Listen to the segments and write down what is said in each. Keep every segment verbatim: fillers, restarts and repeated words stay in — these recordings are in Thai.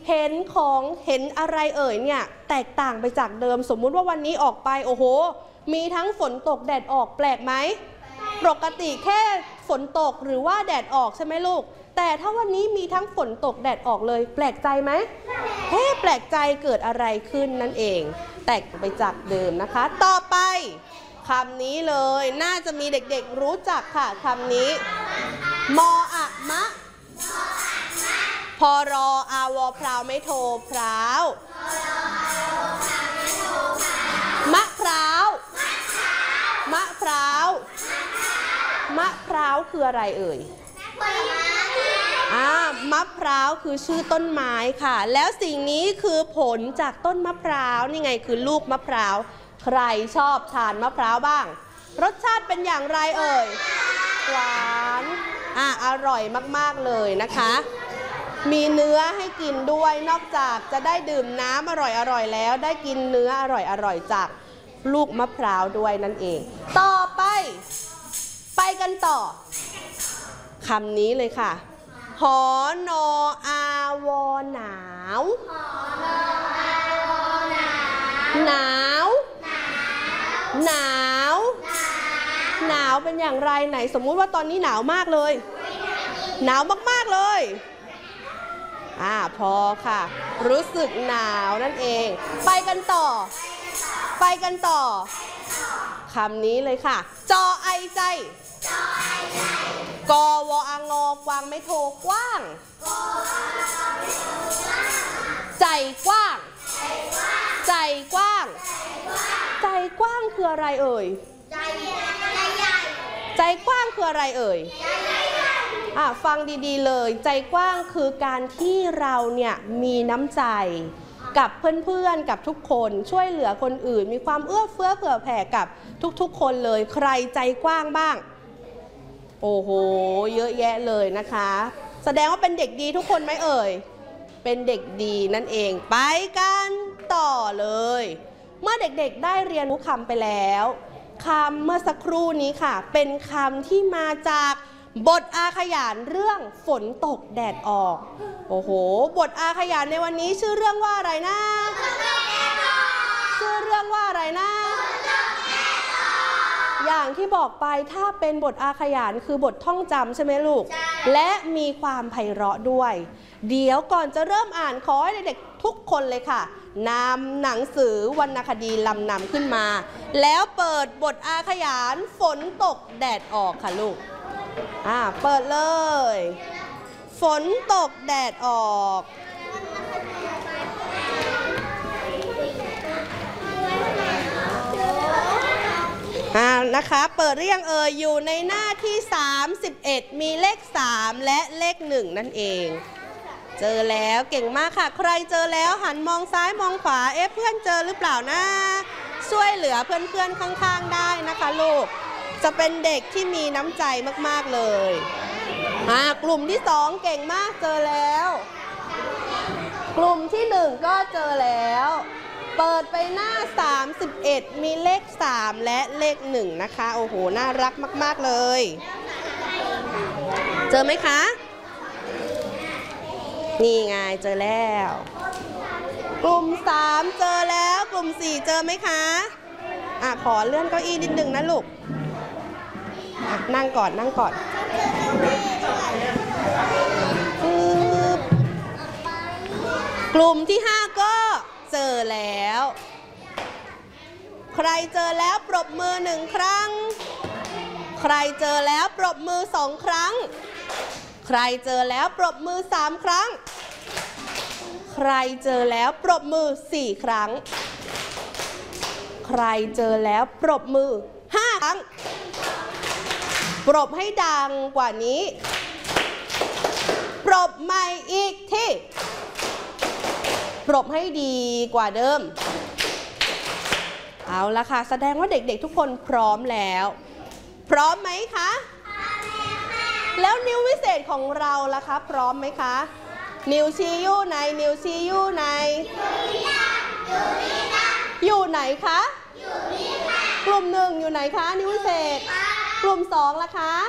เห็นของเห็นอะไรเอ่ยเนี่ยแตกต่างไปจากเดิมสมมุติว่าวันนี้ออกไปโอ้โหมีทั้งฝนตกแดดออกแปลกไหมปกติแค่ฝนตกหรือว่าแดดออกใช่ไหมลูกแต่ถ้าวันนี้มีทั้งฝนตกแดดออกเลยแปลกใจไหมเฮ้แปลกใจเกิดอะไรขึ้นนั่นเองแตกไปจากเดิมนะคะต่อไปคำนี้เลยน่าจะมีเด็กๆรู้จักค่ะคำนี้มออะมะพอรออาวอพราวไม่โทพร้าวมะพร้าวมะพร้าวมะพร้าวคืออะไรเอ่ยอ่ามะพร้าวคือชื่อต้นไม้ค่ะแล้วสิ่งนี้คือผลจากต้นมะพร้าวนี่ไงคือลูกมะพร้าวใครชอบทานมะพร้าวบ้างรสชาติเป็นอย่างไรเอ่ยหวานอ่ะอร่อยมากๆเลยนะคะมีเนื้อให้กินด้วยนอกจากจะได้ดื่มน้ำอร่อยๆแล้วได้กินเนื้ออร่อยๆจากลูกมะพร้าวด้วยนั่นเองต่อไปไปกันต่อคำนี้เลยค่ะหอนออาวอหนาวหนาวหนาวหนาวเป็นอย่างไรไหนสมมุติว่าตอนนี้หนาวมากเลยหนาวมากๆเลยอ่าพอค่ะรู้สึกหนาวนั่นเองไปกันต่อไปกันต่อคำนี้เลยค่ะจอไอใจกอวอางอกวางไม่โทกว้างใจกว้างใจกว้างใจกว้างคืออะไรเอ่ยใจกว้างคืออะไรเอ่ยอ่ะฟังดีๆเลยใจกว้างคือการที่เราเนี่ยมีน้ำใจกับเพื่อนๆกับทุกคนช่วยเหลือคนอื่นมีความเอื้อเฟื้อเผื่อแผ่กับทุกๆคนเลยใครใจกว้างบ้างโอ้โหเยอะแยะเลยนะคะแสดงว่าเป็นเด็กดีทุกคนไหมเอ่ยเป็นเด็กดีนั่นเองไปกันต่อเลยเมื่อเด็กๆได้เรียนรู้คำไปแล้วคำเมื่อสักครู่นี้ค่ะเป็นคำที่มาจากบทอาขยานเรื่องฝนตกแดดออกโอ้โหบทอาขยานในวันนี้ชื่อเรื่องว่าอะไรนะชื่อเรื่องว่าอะไรนะอย่างที่บอกไปถ้าเป็นบทอาขยานคือบทท่องจำใช่ไหมลูกและมีความไพเราะด้วยเดี๋ยวก่อนจะเริ่มอ่านขอให้เด็กๆทุกคนเลยค่ะนำหนังสือวรรณคดีลำนำขึ้นมาแล้วเปิดบทอาขยานฝนตกแดดออกค่ะลูกอ่าเปิดเลยฝนตกแดดออกอ่านะคะเปิดเรียงเอ่ยอยู่ในหน้าที่สามสิบเอ็ดมีเลขสามและเลขหนึ่งนั่นเองเจอแล้วเก่งมากค่ะใครเจอแล้วหันมองซ้ายมองขวาเอ๊ะเพื่อนเจอหรือเปล่านะช่วยเหลือเพื่อนๆข้างๆได้นะคะลูกจะเป็นเด็กที่มีน้ำใจมากๆเลยอ่ากลุ่มที่สองเก่งมากเจอแล้วกลุ่มที่หนึ่งก็เจอแล้วเปิดไปหน้าสามสิบเอ็ดมีเลขสามและเลขหนึ่งนะคะโอ้โหน่ารักมากๆเลยเจอไหมคะนี่ไงเจอแล้วกลุ่มสามเจอแล้วกลุ่มสี่เจอไหมคะอ่ะขอเลื่อนเก้าอี้นิดนึงนะลูกอ่ะนั่งก่อนนั่งก่อนกลุ่มที่ห้าก็เจอแล้วใครเจอแล้วปรบมือหนึ่งครั้งใครเจอแล้วปรบมือสองครั้งใครเจอแล้วปรบมือสามครั้งใครเจอแล้วปรบมือสี่ครั้งใครเจอแล้วปรบมือห้าครั้งปรบให้ดังกว่านี้ปรบใหม่อีกทีปรบให้ดีกว่าเดิมเอาละค่ะแสดงว่าเด็กๆทุกคนพร้อมแล้วพร้อมไหมคะแล้วนิ้ววิเศษของเราล่ะคะพร้อมไหมคะนิ้วชี้อยู่ไหนนิ้วชี้อยู่ไหนอยู่ไหนคะกลุ่มหนึ่งอยู่ไหนคะนิ้ววิเศษกลุ่มสองล่ะคะ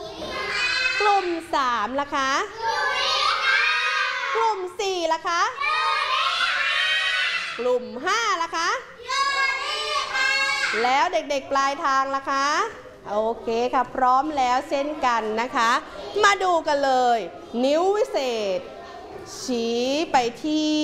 กลุ่มสามล่ะคะกลุ่มสี่ล่ะคะกลุ่มห้าล่ะคะแล้วเด็กๆปลายทางล่ะคะโอเคค่ะพร้อมแล้วเช่นกันนะคะมาดูกันเลยนิ้ววิเศษชี้ไปที่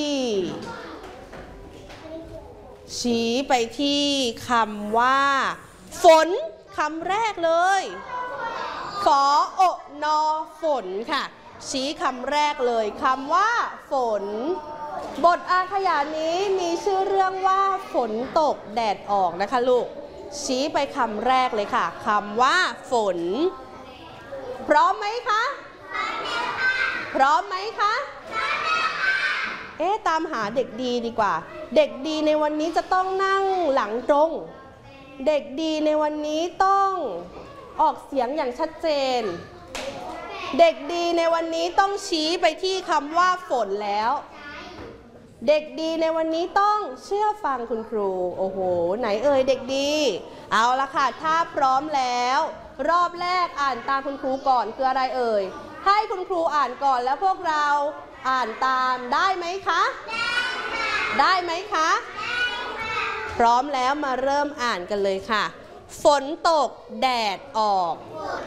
ชี้ไปที่คำว่าฝนคำแรกเลยฝอโอนอฝนค่ะชี้คำแรกเลยคำว่าฝนบทอาขยานนี้มีชื่อเรื่องว่าฝนตกแดดออกนะคะลูกชี้ไปคำแรกเลยค่ะคำว่าฝนพร้อมไหมคะพร้อมไหมคะเอ๊ะตามหาเด็กดีดีกว่าเด็กดีในวันนี้จะต้องนั่งหลังตรงเด็กดีในวันนี้ต้องออกเสียงอย่างชัดเจนเด็กดีในวันนี้ต้องชี้ไปที่คำว่าฝนแล้วเด็กดีในวันนี้ต้องเชื่อฟังคุณครูโอ้โหไหนเอ่ยเด็กดีเอาละค่ะถ้าพร้อมแล้วรอบแรกอ่านตามคุณครูก่อนคืออะไรเอ่ยให้คุณครูอ่านก่อนแล้วพวกเราอ่านตามได้ไหมคะได้ไหมคะพร้อมแล้วมาเริ่มอ่านกันเลยค่ะฝนตกแดดออก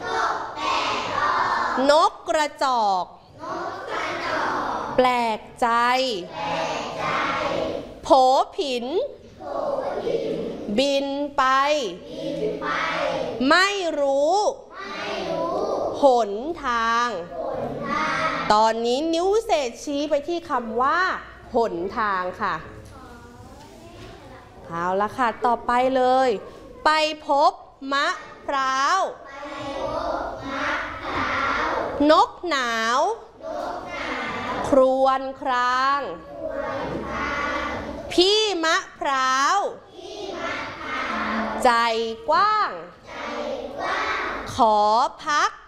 นกกระจอกแปลกใจโผผินบินไปไม่รู้หนทางตอนนี้นิ้วเศษชี้ไปที่คำว่าหนทางค่ะเอาละค่ะต่อไปเลยไปพบมะพร้าวนกหนาวครวญครางพี่มะพร้าวใจกว้างขอพัก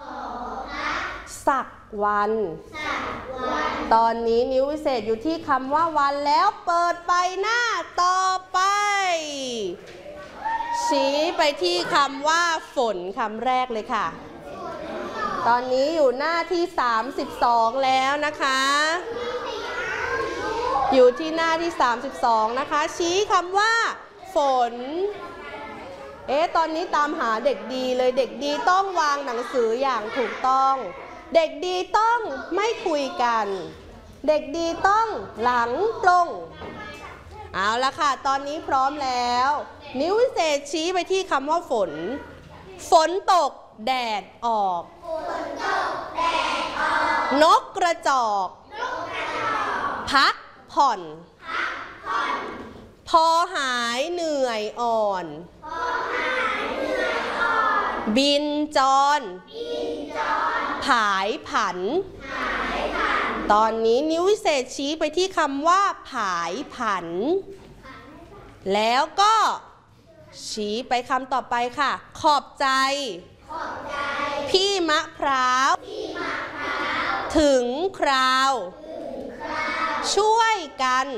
สักวันตอนนี้นิ้ววิเศษอยู่ที่คำว่าวันแล้วเปิดไปหน้าต่อไปชี้ไปที่คำว่าฝนคำแรกเลยค่ะตอนนี้อยู่หน้าที่สามสิบสองแล้วนะคะอยู่ที่หน้าที่สามสิบสองนะคะชี้คำว่าฝนเอ๊ะตอนนี้ตามหาเด็กดีเลยเด็กดีต้องวางหนังสืออย่างถูกต้องเด็กดีต้องไม่คุยกันเด็กดีต้องหลังตรงเอาละค่ะตอนนี้พร้อมแล้วนิ้ววิเศษชี้ไปที่คำว่าฝนฝนตกแดดออกนกกระจอกพักผ่อนพอหายเหนื่อยอ่อนบินจรผายผันตอนนี้นิ้ววิเศษชี้ไปที่คำว่าผายผันแล้วก็ชี้ไปคำต่อไปค่ะขอบใจพี่มะพร้าวถึงคราวช่วยกัน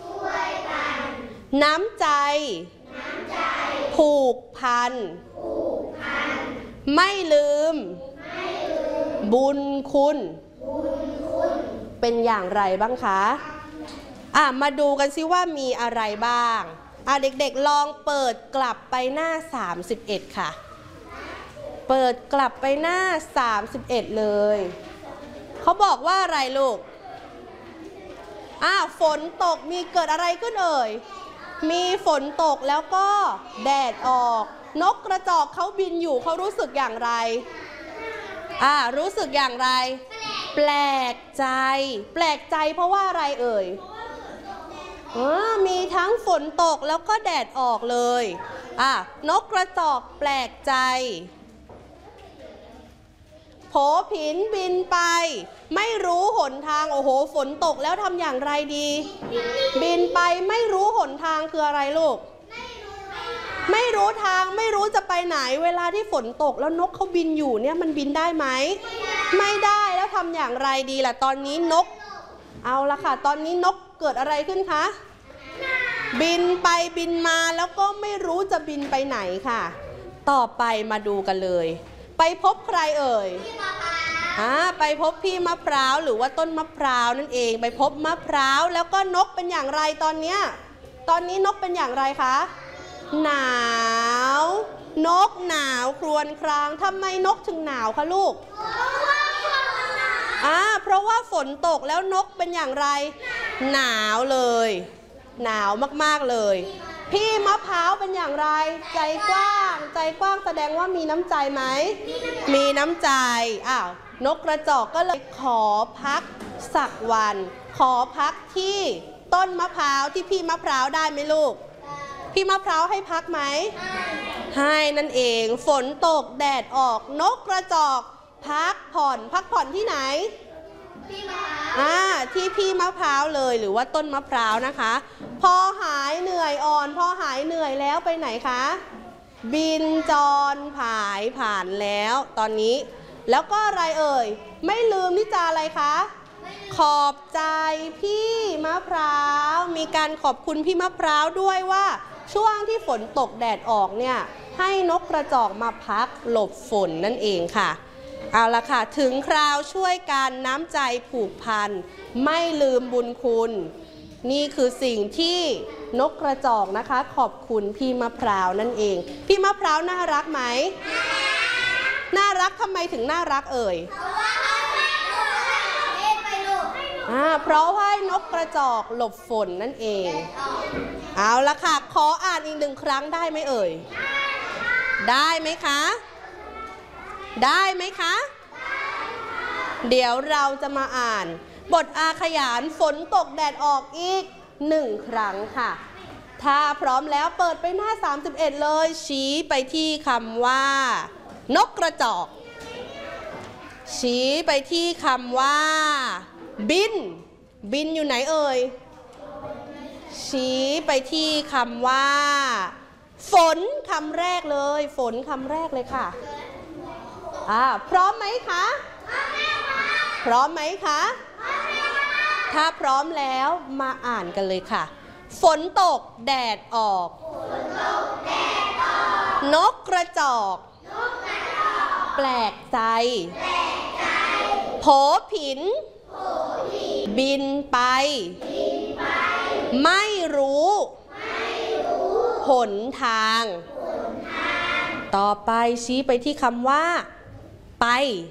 น้ำใจผูกพันไม่ลืมบุญคุณเป็นอย่างไรบ้างคะอ่ะมาดูกันซิว่ามีอะไรบ้างอ่ะเด็กๆลองเปิดกลับไปหน้าสามสิบเอ็ดค่ะเปิดกลับไปหน้าสามสิบเอ็ดเลยเขาบอกว่าอะไรลูกอ่ะฝนตกมีเกิดอะไรขึ้นเอ่ยมีฝนตกแล้วก็แดดออกนกกระจอกเขาบินอยู่เขารู้สึกอย่างไรอ่ารู้สึกอย่างไรแปลกใจแปลกใจเพราะว่าอะไรเอ่ยอ๋อมีทั้งฝนตกแล้วก็แดดออกเลยอ่ะนกกระจอกแปลกใจโผผินบินไปไม่รู้หนทางโอ้โหฝนตกแล้วทำอย่างไรดีบินไปไม่รู้หนทางคืออะไรลูกไม่รู้ทางไม่รู้จะไปไหนเวลาที่ฝนตกแล้วนกเขาบินอยู่เนี่ยมันบินได้ไหมไม่ได้แล้วทำอย่างไรดีล่ะตอนนี้นกเอาละค่ะตอนนี้นกเกิดอะไรขึ้นคะบินไปบินมาแล้วก็ไม่รู้จะบินไปไหนค่ะต่อไปมาดูกันเลยไปพบใครเอ่ยอ่าไปพบพี่มะพร้าวหรือว่าต้นมะพร้าวนั่นเองไปพบมะพร้าวแล้วก็นกเป็นอย่างไรตอนเนี้ยตอนนี้นกเป็นอย่างไรคะหนาวนกหนาวครวญครางทำไมนกถึงหนาวคะลูกอ่าเพราะว่าฝนตกแล้วนกเป็นอย่างไรหนาวเลยหนาวมากๆเลยพี่มะพร้าวเป็นอย่างไรใจกว้างใจกว้างแสดงว่ามีน้ำใจไหมมีน้ำใจอ้าวนกกระจอกก็เลยขอพักสักวันขอพักที่ต้นมะพร้าวที่พี่มะพร้าวได้ไหมลูกพี่มะพร้าวให้พักไหมให้นั่นเองฝนตกแดดออกนกกระจอกพักผ่อนพักผ่อนที่ไหนอ่าที่พี่มะพร้าวเลยหรือว่าต้นมะพร้าวนะคะพอหายเหนื่อยอ่อนพอหายเหนื่อยแล้วไปไหนคะบินจรผายผ่านแล้วตอนนี้แล้วก็อะไรเอ่ยไม่ลืมที่จะอะไรคะขอบใจพี่มะพร้าวมีการขอบคุณพี่มะพร้าวด้วยว่าช่วงที่ฝนตกแดดออกเนี่ยให้นกกระจอกมาพักหลบฝนนั่นเองค่ะเอาละค่ะถึงคราวช่วยกันน้ำใจผูกพันไม่ลืมบุญคุณนี่คือสิ่งที่นกกระจอกนะคะขอบคุณพี่มะพร้าวนั่นเองพี่มะพร้าวน่ารักไหมน่ารักทำไมถึงน่ารักเอ่ยอ่าเพราะว่านกกระจอกหลบฝนนั่นเองเอาละค่ะขออ่านอีกหนึ่งครั้งได้ไหมเอ่ยได้ไหมคะได้ไหมคะเดี๋ยวเราจะมาอ่านบทอาขยานฝนตกแดดออกอีกหนึ่งครั้งค่ะถ้าพร้อมแล้วเปิดไปหน้าสามสิบเอ็ดเลยชี้ไปที่คำว่านกกระจอกชี้ไปที่คำว่าบินบินอยู่ไหนเอ่ยชี้ไปที่คำว่าฝนคำแรกเลยฝนคำแรกเลยค่ะอ่าพร้อมไหมคะพร้อมไหมคะถ้าพร้อมแล้วมาอ่านกันเลยค่ะฝนตกแดดออกนกกระจอกแปลกใจโผผินบินไปไม่รู้หนทางต่อไปชี้ไปที่คำว่าไป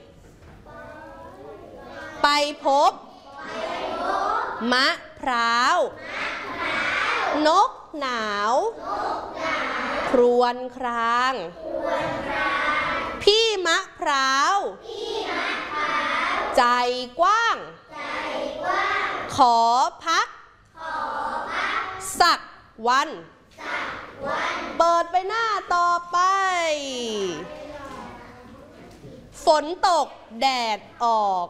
ไปพบมะพร้าวนกหนาวครวญครางพี่มะพร้าวใจกว้างขอพักสักวันเปิดไปหน้าต่อไปฝนตกแดดออก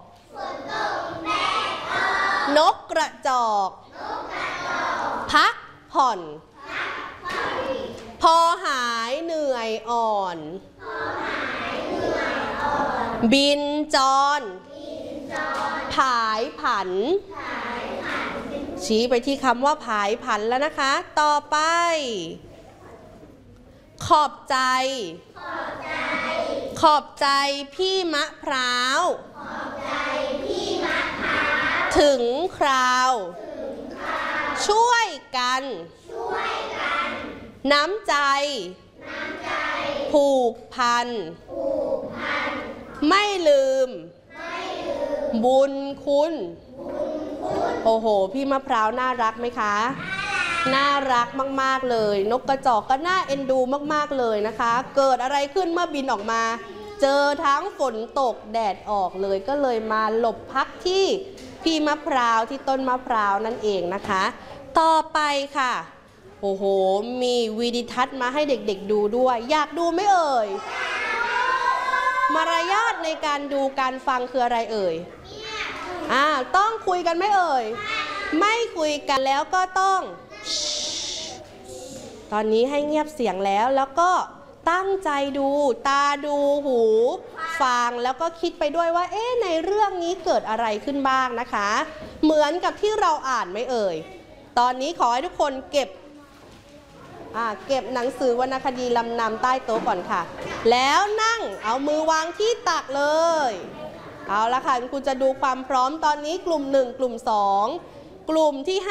นกกระจอกพักผ่อนพอหายเหนื่อยอ่อนบินจรผายผันชี้ไปที่คำว่าผายผันแล้วนะคะต่อไปขอบใจขอบใจพี่มะพร้าวถึงคราวช่วยกันน้ำใจผูกพันไม่ลืมบุญคุณโอ้โหพี่มะพร้าวน่ารักไหมคะน่ารักมากๆเลยนกกระจอกก็น่าเอ็นดูมากๆเลยนะคะเกิดอะไรขึ้นเมื่อบินออกมาเจอทั้งฝนตกแดดออกเลยก็เลยมาหลบพักที่พี่มะพร้าวที่ต้นมะพร้าวนั่นเองนะคะต่อไปค่ะโอ้โหมีวิดีทัศน์มาให้เด็กๆดูด้วยอยากดูไหมเอ่ยมารยาทในการดูการฟังคืออะไรเอ่ยอ่าต้องคุยกันไหมเอ่ยไม่คุยกันแล้วก็ต้องตอนนี้ให้เงียบเสียงแล้วแล้วก็ตั้งใจดูตาดูหูฟังแล้วก็คิดไปด้วยว่าเอ๊ะในเรื่องนี้เกิดอะไรขึ้นบ้างนะคะเหมือนกับที่เราอ่านไหมเอ่ยตอนนี้ขอให้ทุกคนเก็บอ่าเก็บหนังสือวรรณคดีลำนำใต้โต๊ะก่อนค่ะแล้วนั่งเอามือวางที่ตักเลยเอาละค่ะคุณจะดูความพร้อมตอนนี้กลุ่มหนึ่งกลุ่มสองกลุ่มที่